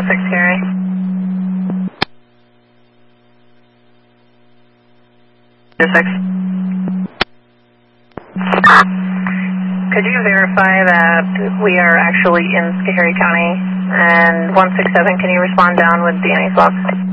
16 Gary. Your 6. Could you verify that we are actually in Schoharie County? And 167, can you respond down with Danny's log?